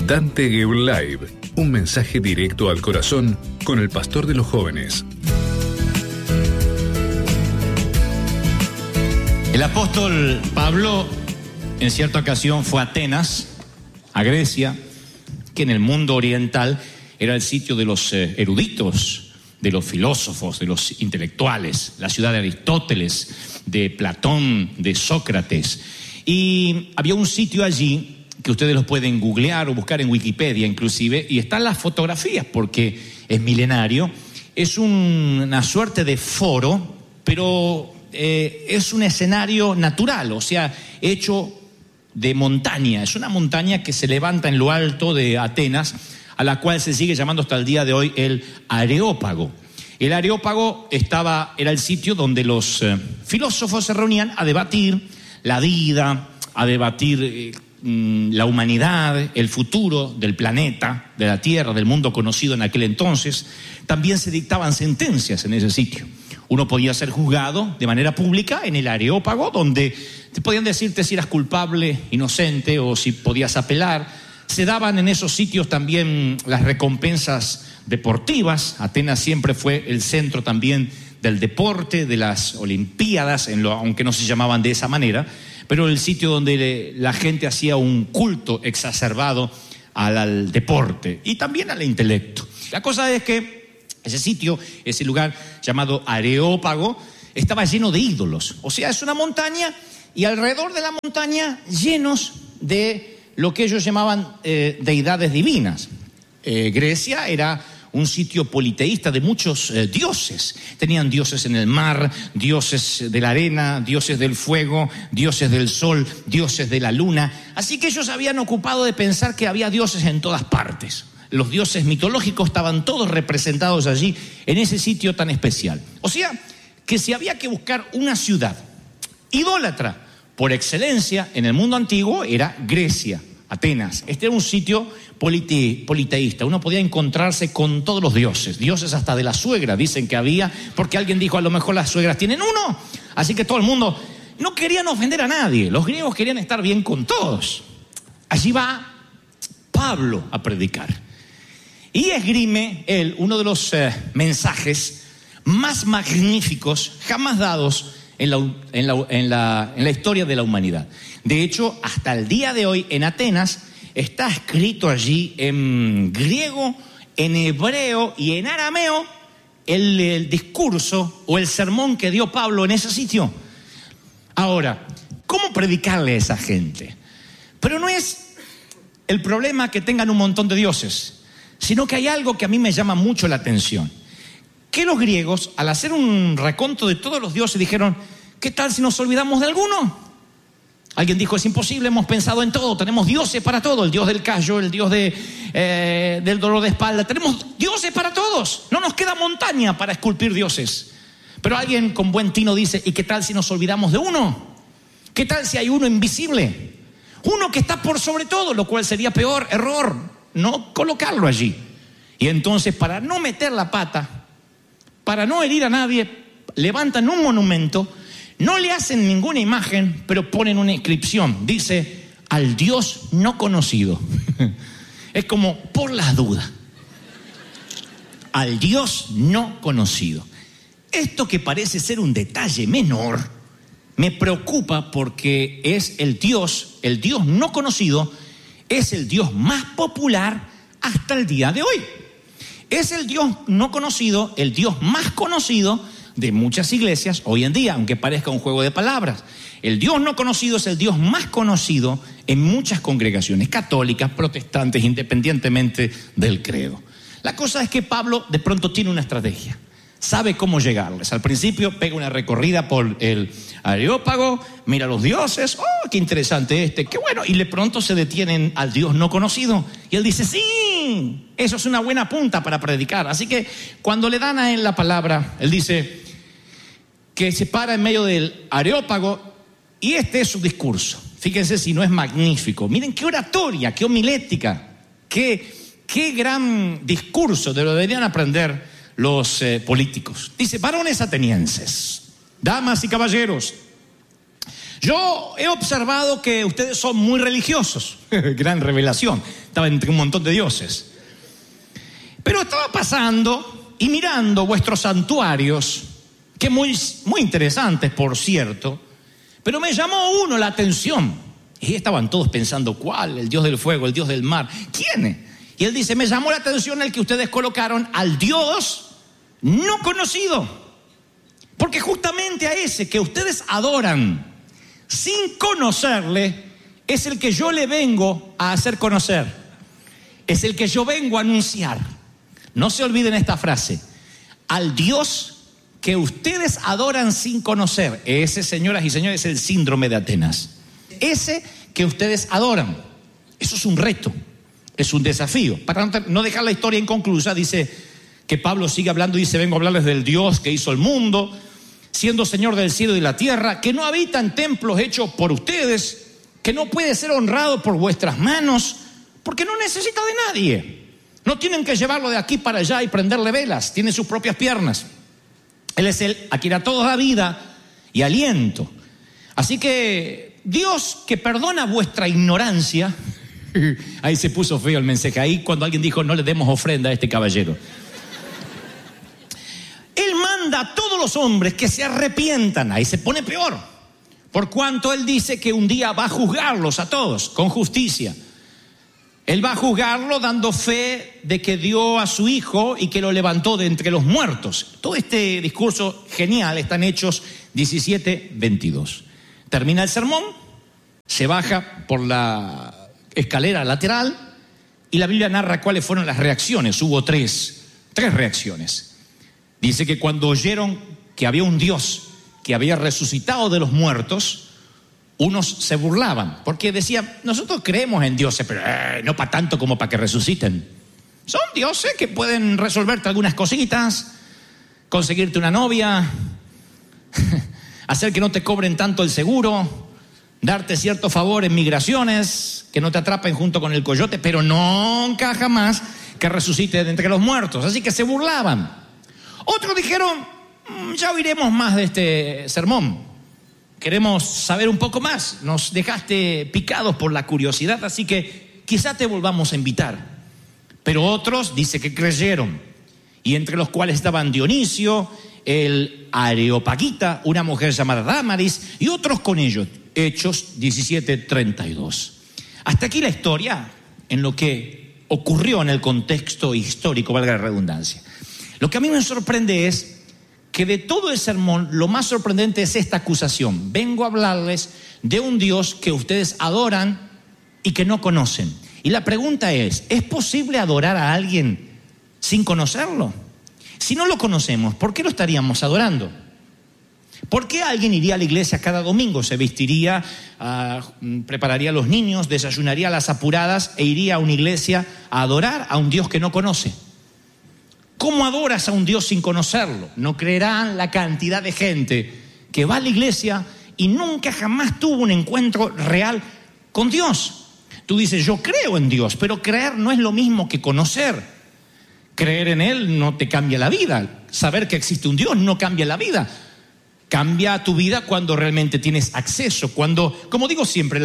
Dante Gebel Live, un mensaje directo al corazón con el pastor de los jóvenes. El apóstol Pablo en cierta ocasión fue a Atenas, a Grecia, que en el mundo oriental era el sitio de los eruditos, de los filósofos, de los intelectuales, la ciudad de Aristóteles, de Platón, de Sócrates. Y había un sitio allí que ustedes los pueden googlear o buscar en Wikipedia inclusive, y están las fotografías porque es milenario. Es una suerte de foro, pero es un escenario natural, o sea, hecho de montaña. Es una montaña que se levanta en lo alto de Atenas, a la cual se sigue llamando hasta el día de hoy el Areópago. El Areópago era el sitio donde los filósofos se reunían a debatir la vida, a debatir la humanidad, el futuro del planeta, de la Tierra, del mundo conocido en aquel entonces. También se dictaban sentencias en ese sitio. Uno podía ser juzgado de manera pública en el Areópago, donde te podían decirte si eras culpable, inocente o si podías apelar. Se daban en esos sitios también las recompensas deportivas. Atenas siempre fue el centro también del deporte, de las Olimpiadas, aunque no se llamaban de esa manera, pero el sitio donde la gente hacía un culto exacerbado al deporte y también al intelecto. La cosa es que ese sitio, ese lugar llamado Areópago, estaba lleno de ídolos. O sea, es una montaña y alrededor de la montaña llenos de lo que ellos llamaban deidades divinas. Grecia era un sitio politeísta de muchos dioses. Tenían dioses en el mar, dioses de la arena, dioses del fuego, dioses del sol, dioses de la luna. Así que ellos habían ocupado de pensar que había dioses en todas partes. Los dioses mitológicos estaban todos representados allí, en ese sitio tan especial. O sea, que si había que buscar una ciudad idólatra por excelencia en el mundo antiguo, era Grecia, Atenas. Este era un sitio politeísta. Uno podía encontrarse con todos los dioses, dioses hasta de la suegra, dicen que había, porque alguien dijo, a lo mejor las suegras tienen uno. Así que todo el mundo, no querían ofender a nadie. Los griegos querían estar bien con todos. Allí va Pablo a predicar. Y esgrime él uno de los mensajes más magníficos jamás dados en la historia de la humanidad. De hecho, hasta el día de hoy en Atenas está escrito allí en griego, en hebreo y en arameo el discurso o el sermón que dio Pablo en ese sitio. Ahora, ¿cómo predicarle a esa gente? Pero no es el problema que tengan un montón de dioses, sino que hay algo que a mí me llama mucho la atención. Que los griegos, al hacer un reconto de todos los dioses, dijeron, ¿qué tal si nos olvidamos de alguno? Alguien dijo, es imposible, hemos pensado en todo, tenemos dioses para todo, el dios del callo, el dios del dolor de espalda, tenemos dioses para todos, no nos queda montaña para esculpir dioses. Pero alguien con buen tino dice, ¿y qué tal si nos olvidamos de uno? ¿Qué tal si hay uno invisible? Uno que está por sobre todo, lo cual sería peor error no colocarlo allí. Y entonces, para no meter la pata, para no herir a nadie, levantan un monumento, no le hacen ninguna imagen, pero ponen una inscripción. Dice, al Dios no conocido. Es como por las dudas. Al Dios no conocido. Esto que parece ser un detalle menor, me preocupa porque es el Dios no conocido, es el Dios más popular hasta el día de hoy. Es el Dios no conocido, el Dios más conocido de muchas iglesias hoy en día, aunque parezca un juego de palabras. El Dios no conocido es el Dios más conocido en muchas congregaciones católicas, protestantes, independientemente del credo. La cosa es que Pablo de pronto tiene una estrategia. Sabe cómo llegarles. Al principio pega una recorrida por el Areópago, mira a los dioses, ¡oh, qué interesante qué bueno! Y de pronto se detienen al Dios no conocido. Y él dice, sí, eso es una buena punta para predicar. Así que cuando le dan a él la palabra, él dice que se para en medio del Areópago y este es su discurso. Fíjense si no es magnífico. Miren qué oratoria, qué homilética, qué gran discurso, de lo deberían aprender los políticos. Dice, varones atenienses, damas y caballeros, Yo he observado que ustedes son muy religiosos. Gran revelación. Estaba entre un montón de dioses. Pero estaba pasando y mirando vuestros santuarios, que muy interesantes, por cierto, pero me llamó uno la atención. Y estaban todos pensando, ¿cuál? El Dios del fuego, el Dios del mar. ¿Quién? Y él dice, me llamó la atención el que ustedes colocaron al Dios no conocido. Porque justamente a ese que ustedes adoran sin conocerle, es el que yo le vengo a hacer conocer. Es el que yo vengo a anunciar. No se olviden esta frase. Al Dios que ustedes adoran sin conocer. Ese, señoras y señores, es el síndrome de Atenas. Ese que ustedes adoran. Eso es un reto, es un desafío. Para no dejar la historia inconclusa, dice que Pablo sigue hablando y dice, vengo a hablarles del Dios que hizo el mundo, siendo Señor del cielo y de la tierra, que no habita en templos hechos por ustedes, que no puede ser honrado por vuestras manos, porque no necesita de nadie. No tienen que llevarlo de aquí para allá y prenderle velas, tiene sus propias piernas. Él es el a quien a todos da vida y aliento. Así que Dios, que perdona vuestra ignorancia. Ahí se puso feo el mensaje, ahí cuando alguien dijo no le demos ofrenda a este caballero. Él manda a todos los hombres que se arrepientan, ahí se pone peor, por cuanto Él dice que un día va a juzgarlos a todos con justicia. Él va a juzgarlo dando fe de que dio a su hijo y que lo levantó de entre los muertos. Todo este discurso genial está en Hechos 17:22. Termina el sermón, se baja por la escalera lateral y la Biblia narra cuáles fueron las reacciones. Hubo tres reacciones. Dice que cuando oyeron que había un Dios que había resucitado de los muertos, unos se burlaban, porque decían, nosotros creemos en dioses, pero no para tanto como para que resuciten. Son dioses que pueden resolverte algunas cositas, conseguirte una novia, hacer que no te cobren tanto el seguro, darte cierto favor en migraciones, que no te atrapen junto con el coyote, pero nunca jamás que resucite de entre los muertos. Así que se burlaban. Otros dijeron, ya oiremos más de este sermón. Queremos saber un poco más. Nos dejaste picados por la curiosidad, así que quizá te volvamos a invitar. Pero otros dice que creyeron, y entre los cuales estaban Dionisio, el Areopagita, una mujer llamada Dámaris, y otros con ellos. Hechos 17:32. Hasta aquí la historia en lo que ocurrió en el contexto histórico, valga la redundancia. Lo que a mí me sorprende es que de todo el sermón, lo más sorprendente es esta acusación. Vengo a hablarles de un Dios que ustedes adoran y que no conocen. Y la pregunta ¿es posible adorar a alguien sin conocerlo? Si no lo conocemos, ¿por qué lo estaríamos adorando? ¿Por qué alguien iría a la iglesia cada domingo? Se vestiría, prepararía a los niños, desayunaría a las apuradas e iría a una iglesia a adorar a un Dios que no conoce. ¿Cómo adoras a un Dios sin conocerlo? No creerán la cantidad de gente que va a la iglesia y nunca jamás tuvo un encuentro real con Dios. Tú dices, yo creo en Dios, pero creer no es lo mismo que conocer. Creer en Él no te cambia la vida. Saber que existe un Dios no cambia la vida. Cambia tu vida cuando realmente tienes acceso. Cuando, como digo siempre,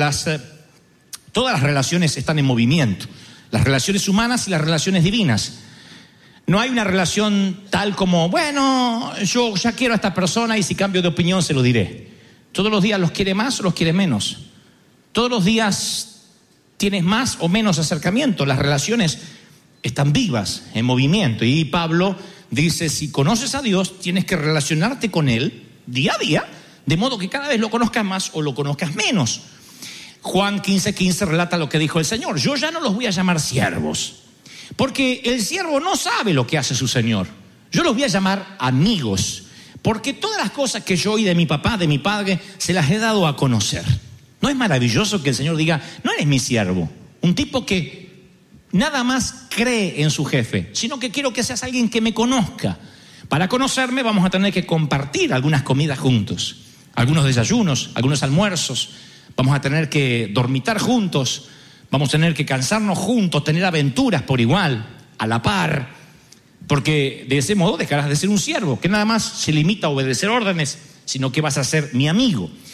todas las relaciones están en movimiento. Las relaciones humanas y las relaciones divinas. No hay una relación tal como, bueno, yo ya quiero a esta persona y si cambio de opinión se lo diré. Todos los días los quiere más o los quiere menos. Todos los días tienes más o menos acercamiento. Las relaciones están vivas, en movimiento. Y Pablo dice, si conoces a Dios, tienes que relacionarte con Él día a día, de modo que cada vez lo conozcas más o lo conozcas menos. Juan 15:15 relata lo que dijo el Señor. Yo ya no los voy a llamar siervos, porque el siervo no sabe lo que hace su señor. Yo los voy a llamar amigos, porque todas las cosas que yo oí de mi papá, de mi padre, se las he dado a conocer. ¿No es maravilloso que el Señor diga, no eres mi siervo? Un tipo que nada más cree en su jefe, sino que quiero que seas alguien que me conozca. Para conocerme vamos a tener que compartir algunas comidas juntos, algunos desayunos, algunos almuerzos. Vamos a tener que dormitar juntos. Vamos a tener que cansarnos juntos, tener aventuras por igual, a la par, porque de ese modo dejarás de ser un siervo, que nada más se limita a obedecer órdenes, sino que vas a ser mi amigo.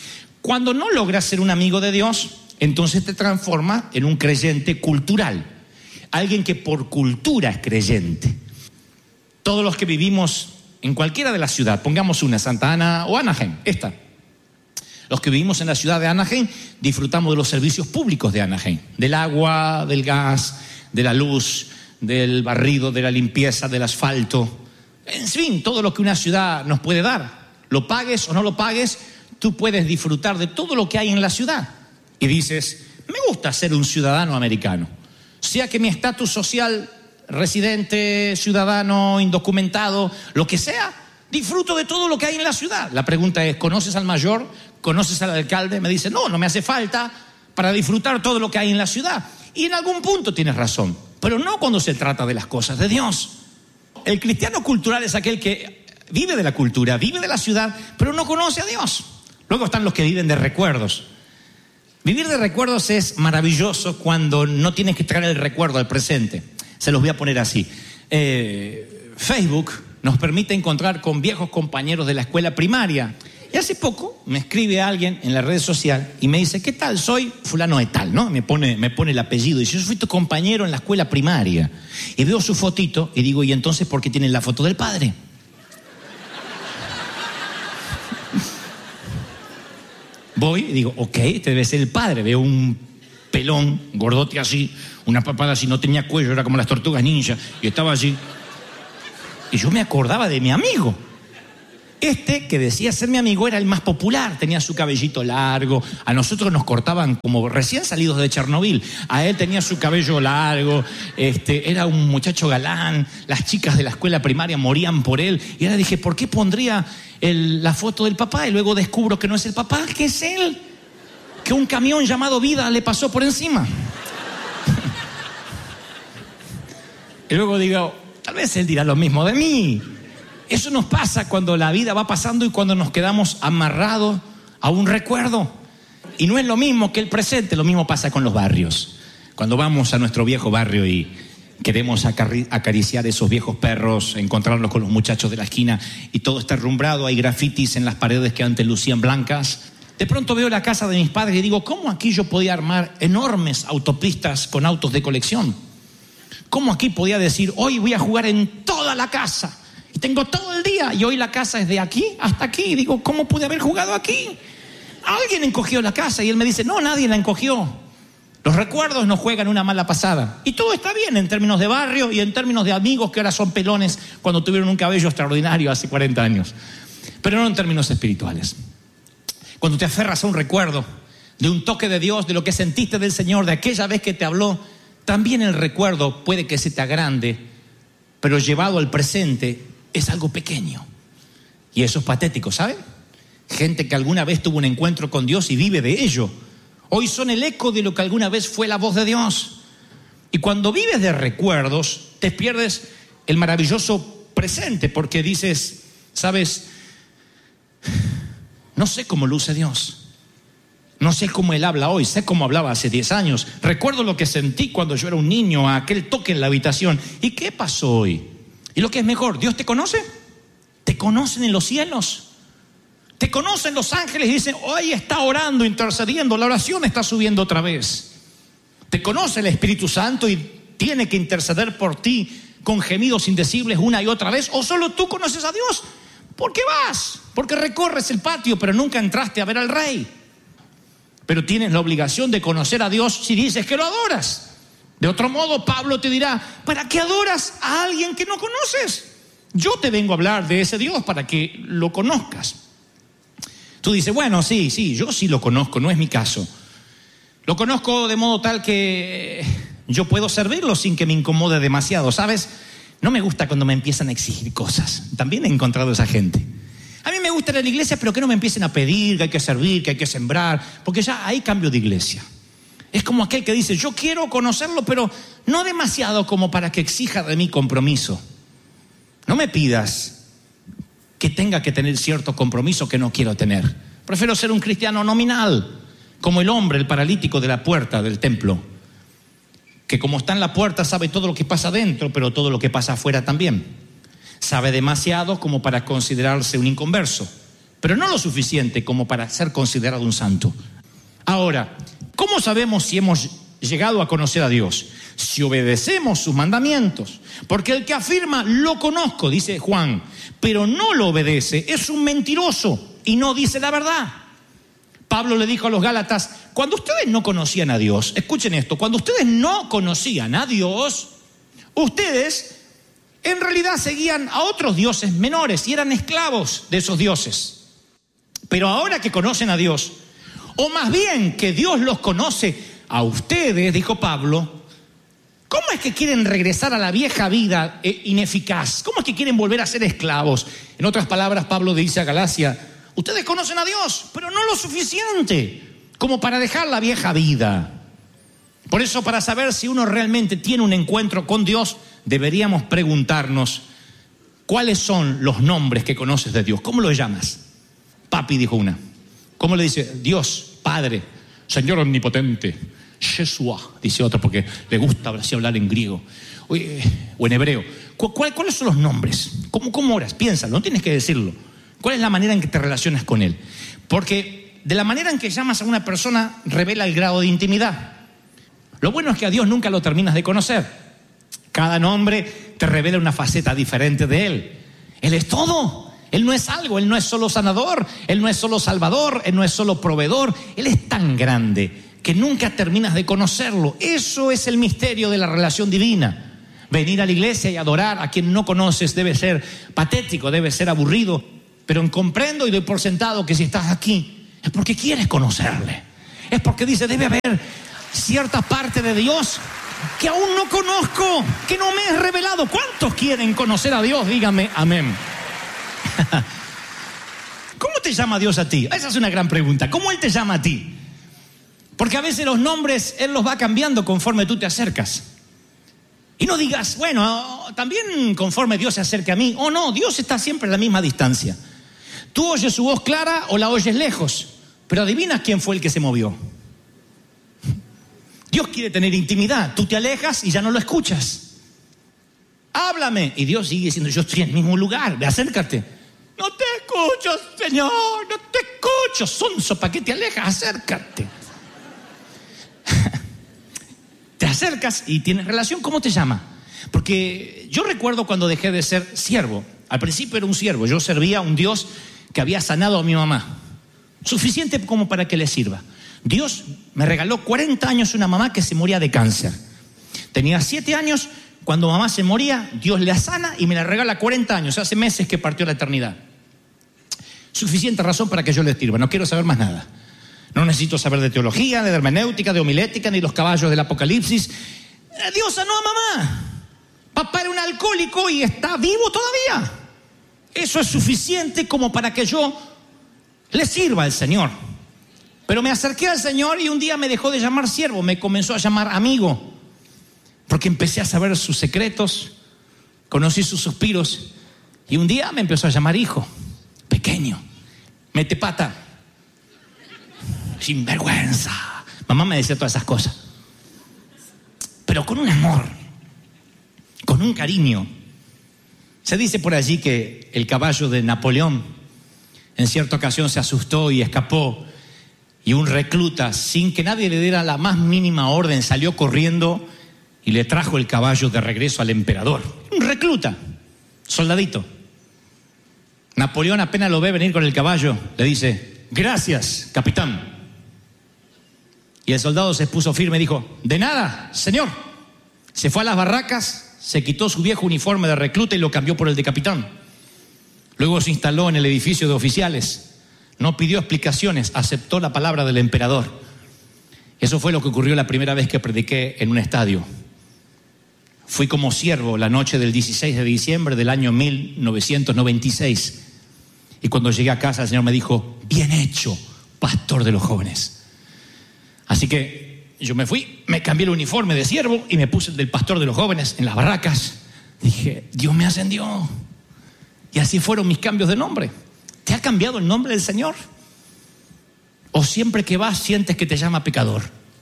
Cuando no logras ser un amigo de Dios, entonces te transforma en un creyente cultural. Alguien que por cultura es creyente. Todos los que vivimos en cualquiera de las ciudades, pongamos una, Santa Ana o Anaheim, esta. Los que vivimos en la ciudad de Anaheim disfrutamos de los servicios públicos de Anaheim. Del agua, del gas, de la luz, del barrido, de la limpieza, del asfalto. En fin, todo lo que una ciudad nos puede dar. Lo pagues o no lo pagues, tú puedes disfrutar de todo lo que hay en la ciudad. Y dices, me gusta ser un ciudadano americano. Sea que mi estatus social, residente, ciudadano, indocumentado, lo que sea, disfruto de todo lo que hay en la ciudad. La pregunta es, ¿conoces al mayor? ¿Conoces al alcalde? Me dice, no me hace falta para disfrutar todo lo que hay en la ciudad. Y en algún punto tienes razón, pero no cuando se trata de las cosas de Dios. El cristiano cultural es aquel que vive de la cultura, vive de la ciudad, pero no conoce a Dios. Luego están los que viven de recuerdos. Vivir de recuerdos es maravilloso cuando no tienes que traer el recuerdo al presente. Se los voy a poner así. Facebook nos permite encontrar con viejos compañeros de la escuela primaria. Y hace poco me escribe alguien en la red social y me dice, ¿qué tal? Soy fulano de tal, ¿no? Me pone el apellido y dice, yo fui tu compañero en la escuela primaria. Y veo su fotito y digo, ¿y entonces por qué tienen la foto del padre? Voy y digo, ok, este debe ser el padre. Veo un pelón, gordote así, una papada así, no tenía cuello, era como las tortugas ninja, y estaba allí. Y yo me acordaba de mi amigo. Este que decía ser mi amigo era el más popular, tenía su cabellito largo. A nosotros nos cortaban como recién salidos de Chernobyl. A él tenía su cabello largo, era un muchacho galán. Las chicas de la escuela primaria morían por él. Y ahora dije, ¿por qué pondría la foto del papá? Y luego descubro que no es el papá, que es él. Que un camión llamado vida le pasó por encima. Y luego digo, tal vez él dirá lo mismo de mí. Eso nos pasa cuando la vida va pasando y cuando nos quedamos amarrados a un recuerdo. Y no es lo mismo que el presente, lo mismo pasa con los barrios. Cuando vamos a nuestro viejo barrio y queremos acariciar esos viejos perros, encontrarnos con los muchachos de la esquina y todo está arrumbrado, hay grafitis en las paredes que antes lucían blancas. De pronto veo la casa de mis padres y digo, ¿cómo aquí yo podía armar enormes autopistas con autos de colección? ¿Cómo aquí podía decir, hoy voy a jugar en toda la casa? Tengo todo el día y hoy la casa es de aquí hasta aquí. Y digo, ¿cómo pude haber jugado aquí? Alguien encogió la casa y él me dice, no, nadie la encogió. Los recuerdos nos juegan una mala pasada. Y todo está bien en términos de barrio y en términos de amigos que ahora son pelones cuando tuvieron un cabello extraordinario hace 40 años. Pero no en términos espirituales. Cuando te aferras a un recuerdo de un toque de Dios, de lo que sentiste del Señor, de aquella vez que te habló, también el recuerdo puede que se te agrande, pero llevado al presente es algo pequeño. Y eso es patético, ¿saben? Gente que alguna vez tuvo un encuentro con Dios y vive de ello. Hoy son el eco de lo que alguna vez fue la voz de Dios. Y cuando vives de recuerdos, te pierdes el maravilloso presente porque dices, ¿sabes? No sé cómo luce Dios. No sé cómo Él habla hoy, sé cómo hablaba hace 10 años. Recuerdo lo que sentí cuando yo era un niño, aquel toque en la habitación. ¿Y qué pasó hoy? Y lo que es mejor, ¿Dios te conoce? ¿Te conocen en los cielos? ¿Te conocen los ángeles y dicen, hoy está orando, intercediendo, la oración está subiendo otra vez? ¿Te conoce el Espíritu Santo y tiene que interceder por ti con gemidos indecibles una y otra vez? ¿O solo tú conoces a Dios? ¿Por qué vas? Porque recorres el patio, pero nunca entraste a ver al Rey. Pero tienes la obligación de conocer a Dios si dices que lo adoras. De otro modo, Pablo te dirá, ¿para qué adoras a alguien que no conoces? Yo te vengo a hablar de ese Dios para que lo conozcas. Tú dices, bueno, sí, yo sí lo conozco, no es mi caso. Lo conozco de modo tal que yo puedo servirlo sin que me incomode demasiado, ¿sabes? No me gusta cuando me empiezan a exigir cosas. También he encontrado a esa gente. A mí me gusta ir a la iglesia, pero que no me empiecen a pedir que hay que servir, que hay que sembrar, porque ya hay cambio de iglesia. Es como aquel que dice, yo quiero conocerlo, pero no demasiado como para que exija de mí compromiso. No me pidas que tenga que tener cierto compromiso que no quiero tener. Prefiero ser un cristiano nominal, como el hombre, el paralítico de la puerta del templo, que como está en la puerta sabe todo lo que pasa adentro, pero todo lo que pasa afuera también. Sabe demasiado como para considerarse un inconverso, pero no lo suficiente como para ser considerado un santo. Ahora, ¿cómo sabemos si hemos llegado a conocer a Dios? Si obedecemos sus mandamientos. Porque el que afirma, lo conozco, dice Juan, pero no lo obedece, es un mentiroso y no dice la verdad. Pablo le dijo a los Gálatas, cuando ustedes no conocían a Dios, escuchen esto, cuando ustedes no conocían a Dios, ustedes en realidad seguían a otros dioses menores y eran esclavos de esos dioses. Pero ahora que conocen a Dios, o más bien que Dios los conoce a ustedes, dijo Pablo, ¿cómo es que quieren regresar a la vieja vida ineficaz? ¿Cómo es que quieren volver a ser esclavos? En otras palabras, Pablo dice a Galacia, ustedes conocen a Dios, pero no lo suficiente como para dejar la vieja vida. Por eso, para saber si uno realmente tiene un encuentro con Dios, deberíamos preguntarnos, ¿cuáles son los nombres que conoces de Dios? ¿Cómo lo llamas? Papi, dijo una. ¿Cómo le dice? Dios, Padre, Señor omnipotente, Yeshua, dice otro, porque le gusta así hablar en griego o en hebreo. ¿Cuáles son los nombres? ¿Cómo oras? Piénsalo, no tienes que decirlo. ¿Cuál es la manera en que te relacionas con Él? Porque de la manera en que llamas a una persona revela el grado de intimidad. Lo bueno es que a Dios nunca lo terminas de conocer. Cada nombre te revela una faceta diferente de Él. Él es todo. Él no es algo. Él no es solo sanador. Él no es solo salvador. Él no es solo proveedor. Él es tan grande que nunca terminas de conocerlo. Eso es el misterio de la relación divina. Venir a la iglesia y adorar a quien no conoces debe ser patético, debe ser aburrido. Pero comprendo y doy por sentado que si estás aquí es porque quieres conocerle. Es porque dice, debe haber cierta parte de Dios que aún no conozco, que no me es revelado. ¿Cuántos quieren conocer a Dios? Dígame amén. ¿Cómo te llama Dios a ti? Esa es una gran pregunta. ¿Cómo Él te llama a ti? Porque a veces los nombres Él los va cambiando conforme tú te acercas. Y no digas, bueno, también conforme Dios se acerca a mí. Oh no, Dios está siempre a la misma distancia. Tú oyes su voz clara o la oyes lejos, pero adivina quién fue el que se movió. Dios quiere tener intimidad. Tú te alejas y ya no lo escuchas. Háblame. Y Dios sigue diciendo, yo estoy en el mismo lugar, acércate. No te escucho, Señor, no te escucho. Sonso, ¿para qué te alejas? Acércate. Te acercas y tienes relación. ¿Cómo te llama? Porque yo recuerdo cuando dejé de ser siervo. Al principio era un siervo. Yo servía a un Dios que había sanado a mi mamá. Suficiente como para que le sirva. Dios me regaló 40 años una mamá que se moría de cáncer. Tenía 7 años cuando mamá se moría. Dios la sana y me la regala 40 años. Hace meses que partió la eternidad. Suficiente razón para que yo le sirva. No quiero saber más nada. No necesito saber de teología, de hermenéutica, de homilética, ni los caballos del Apocalipsis. Dios sanó a mamá. Papá era un alcohólico y está vivo todavía. Eso es suficiente como para que yo le sirva al Señor. Pero me acerqué al Señor y un día me dejó de llamar siervo, me comenzó a llamar amigo. Porque empecé a saber sus secretos, conocí sus suspiros y un día me empezó a llamar hijo, pequeño, mete pata, sinvergüenza. Mamá me decía todas esas cosas, pero con un amor, con un cariño. Se dice por allí que el caballo de Napoleón en cierta ocasión se asustó y escapó. Y un recluta, sin que nadie le diera la más mínima orden, salió corriendo y le trajo el caballo de regreso al emperador. Un recluta, soldadito. Napoleón apenas lo ve venir con el caballo, le dice, gracias, capitán. Y el soldado se puso firme y dijo, de nada, señor. Se fue a las barracas, se quitó su viejo uniforme de recluta y lo cambió por el de capitán. Luego se instaló en el edificio de oficiales. No pidió explicaciones, aceptó la palabra del emperador. Eso fue lo que ocurrió la primera vez que prediqué en un estadio. Fui como siervo la noche del 16 de diciembre del año 1996. Y cuando llegué a casa el Señor me dijo, bien hecho, pastor de los jóvenes. Así que yo me fui, me cambié el uniforme de siervo y me puse el del pastor de los jóvenes en las barracas. Dije, Dios me ascendió. Y así fueron mis cambios de nombre. ¿Te ha cambiado el nombre del Señor? ¿O siempre que vas sientes que te llama pecador?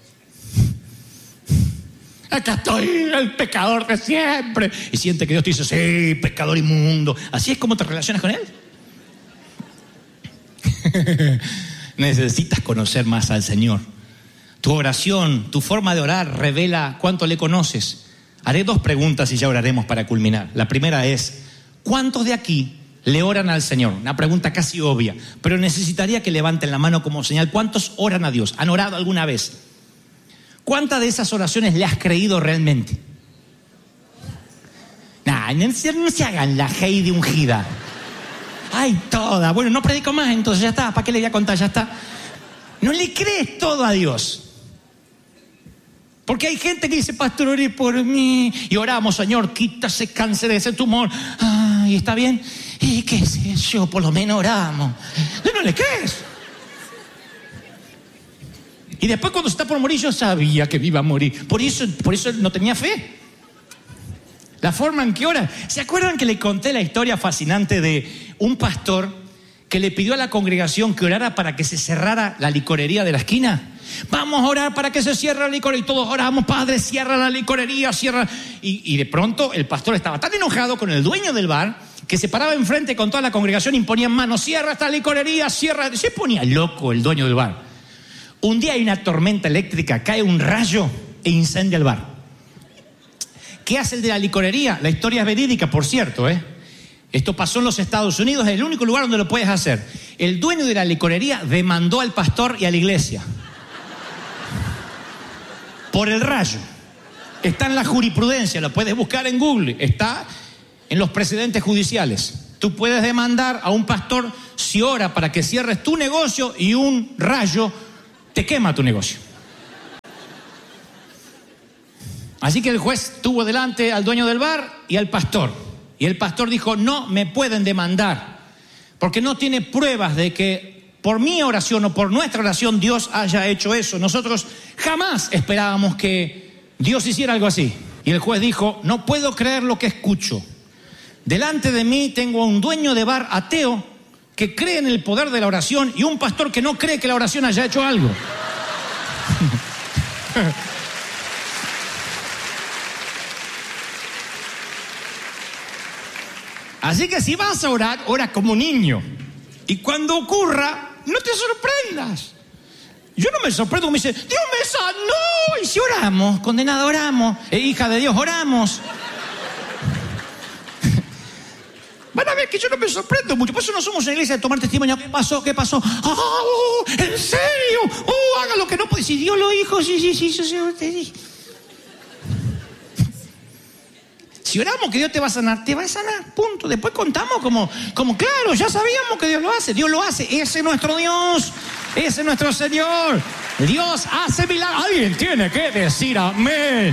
Acá estoy, el pecador de siempre. Y sientes que Dios te dice, sí, pecador inmundo. ¿Así es como te relacionas con Él? Necesitas conocer más al Señor. Tu oración, tu forma de orar revela cuánto le conoces. Haré 2 preguntas y ya oraremos para culminar. La primera es, ¿cuántos de aquí le oran al Señor? Una pregunta casi obvia, pero necesitaría que levanten la mano como señal. ¿Cuántos oran a Dios? ¿Han orado alguna vez? ¿Cuántas de esas oraciones le has creído realmente? Nah, no se hagan la Heidi ungida. Ay, toda. Bueno, no predico más, entonces ya está. ¿Para qué le voy a contar? Ya está. No le crees todo a Dios. Porque hay gente que dice, pastor, oré por mí. Y oramos, Señor, quita ese cáncer, ese tumor. Ay, ¿está bien? ¿Y qué sé yo? Por lo menos oramos. No le crees. Y después cuando está por morir, yo sabía que me iba a morir. Por eso no tenía fe. La forma en que ora. ¿Se acuerdan que le conté la historia fascinante de un pastor que le pidió a la congregación que orara para que se cerrara la licorería de la esquina? Vamos a orar para que se cierre la licorería. Y todos oramos, Padre, cierra la licorería, cierra. Y de pronto el pastor estaba tan enojado con el dueño del bar que se paraba enfrente con toda la congregación y imponía manos, cierra esta licorería, cierra. Se ponía loco el dueño del bar. Un día hay una tormenta eléctrica, cae un rayo e incendia el bar. ¿Qué hace el de la licorería? La historia es verídica, por cierto, Esto pasó en los Estados Unidos, es el único lugar donde lo puedes hacer. El dueño de la licorería demandó al pastor y a la iglesia por el rayo. Está en la jurisprudencia, lo puedes buscar en Google, está en los precedentes judiciales. Tú puedes demandar a un pastor si ora para que cierres tu negocio y un rayo te quema tu negocio. Así que el juez tuvo delante al dueño del bar y al pastor. Y el pastor dijo, no me pueden demandar, porque no tiene pruebas de que por mi oración o por nuestra oración Dios haya hecho eso. Nosotros jamás esperábamos que Dios hiciera algo así. Y el juez dijo, no puedo creer lo que escucho. Delante de mí tengo a un dueño de bar ateo que cree en el poder de la oración y un pastor que no cree que la oración haya hecho algo. Así que si vas a orar, ora como niño. Y cuando ocurra, no te sorprendas. Yo no me sorprendo, me dice, Dios me sanó. Y si oramos, condenada, oramos. Hija de Dios, oramos. Van a ver que yo no me sorprendo mucho. Por eso no somos una iglesia de tomar testimonio. ¿Qué pasó? ¿Qué pasó? ¡Oh! ¿En serio? ¡Oh! Haga lo que no puede. Si Dios lo dijo, sí. Si oramos que Dios te va a sanar, punto. Después contamos como claro, ya sabíamos que Dios lo hace, ese es nuestro Dios, ese es nuestro Señor. Dios hace milagros. Alguien tiene que decir amén.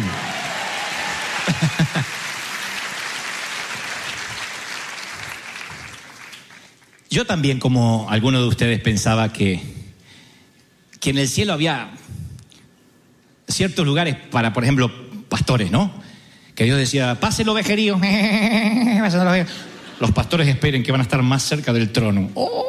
Yo también, como algunos de ustedes, pensaba que en el cielo había ciertos lugares para, por ejemplo, pastores, ¿no? Que Dios decía, pase el ovejerío. Los pastores esperen que van a estar más cerca del trono. ¡Oh!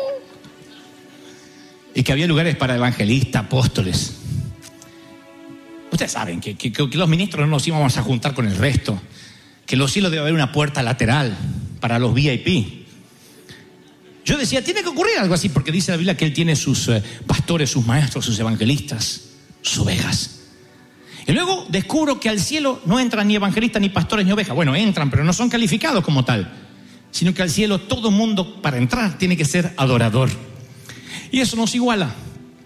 Y que había lugares para evangelistas, apóstoles. Ustedes saben que los ministros no nos íbamos a juntar con el resto. Que en los cielos debe haber una puerta lateral para los VIP. Yo decía, tiene que ocurrir algo así, porque dice la Biblia que Él tiene sus pastores, sus maestros, sus evangelistas, sus ovejas. Y luego descubro que al cielo no entran ni evangelistas, ni pastores, ni ovejas. Bueno, entran, pero no son calificados como tal. Sino que al cielo todo mundo para entrar tiene que ser adorador. Y eso nos iguala.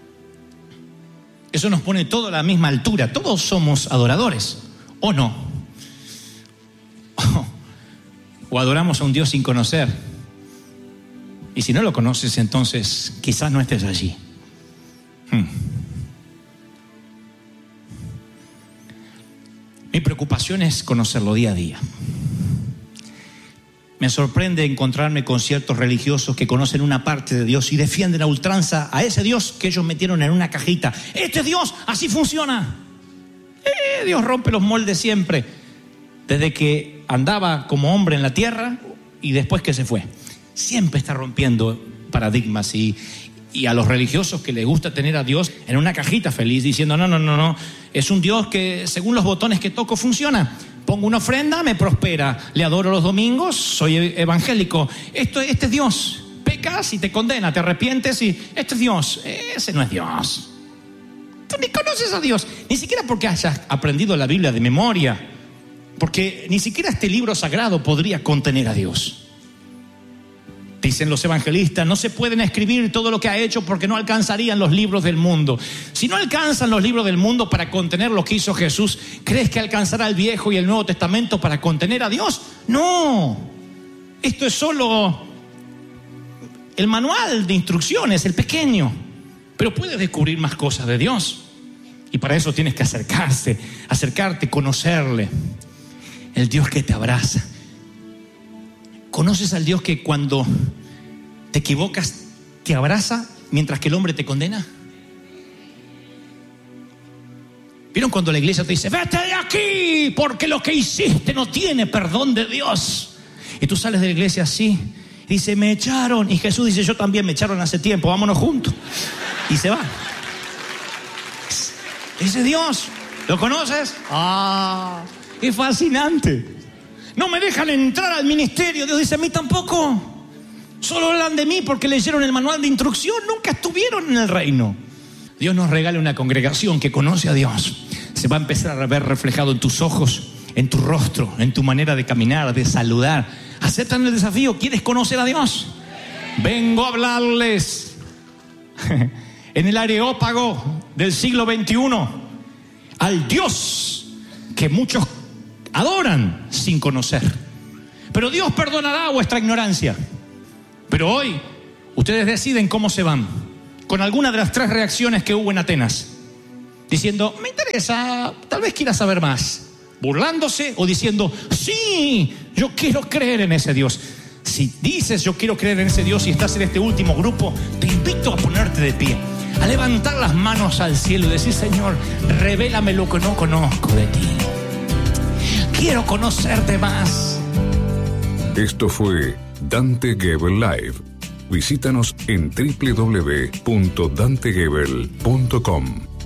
Eso nos pone todo a la misma altura. Todos somos adoradores, ¿o no? O adoramos a un Dios sin conocer. Y si no lo conoces, entonces quizás no estés allí. Mi preocupación es conocerlo día a día. Me sorprende encontrarme con ciertos religiosos que conocen una parte de Dios y defienden a ultranza a ese Dios que ellos metieron en una cajita. Este Dios, así funciona. Dios rompe los moldes siempre, desde que andaba como hombre en la tierra y después que se fue. Siempre está rompiendo paradigmas y a los religiosos que les gusta tener a Dios en una cajita feliz diciendo no, es un Dios que según los botones que toco funciona. Pongo una ofrenda, me prospera, le adoro los domingos, soy evangélico. Este es Dios. Peca pecas y te condena, te arrepientes y este es Dios. Ese no es Dios. Tú ni conoces a Dios, ni siquiera porque hayas aprendido la Biblia de memoria, porque ni siquiera este libro sagrado podría contener a Dios. Dicen los evangelistas, no se pueden escribir todo lo que ha hecho porque no alcanzarían los libros del mundo. Si no alcanzan los libros del mundo para contener lo que hizo Jesús, ¿crees que alcanzará el Viejo y el Nuevo Testamento para contener a Dios? No. Esto es solo el manual de instrucciones, el pequeño. Pero puedes descubrir más cosas de Dios. Y para eso tienes que acercarte, conocerle. El Dios que te abraza. ¿Conoces al Dios que cuando te equivocas te abraza mientras que el hombre te condena? ¿Vieron cuando la iglesia te dice, vete de aquí porque lo que hiciste no tiene perdón de Dios? Y tú sales de la iglesia así y dice, me echaron. Y Jesús dice, yo también me echaron hace tiempo, vámonos juntos. Y se va. Ese Dios, ¿lo conoces? Es fascinante. No me dejan entrar al ministerio. Dios dice, a mí tampoco. Solo hablan de mí porque leyeron el manual de instrucción. Nunca estuvieron en el reino. Dios nos regala una congregación que conoce a Dios. Se va a empezar a ver reflejado en tus ojos, en tu rostro, en tu manera de caminar, de saludar. ¿Aceptan el desafío? ¿Quieres conocer a Dios? Vengo a hablarles en el Areópago del siglo XXI al Dios que muchos adoran sin conocer. Pero Dios perdonará vuestra ignorancia. Pero hoy ustedes deciden cómo se van, con alguna de las 3 reacciones que hubo en Atenas, diciendo, me interesa, tal vez quiera saber más, burlándose o diciendo, sí, yo quiero creer en ese Dios. Si dices yo quiero creer en ese Dios y estás en este último grupo, te invito a ponerte de pie, a levantar las manos al cielo y decir, Señor, revélame lo que no conozco de ti. Quiero conocerte más. Esto fue Dante Gebel Live. Visítanos en www.dantegebel.com.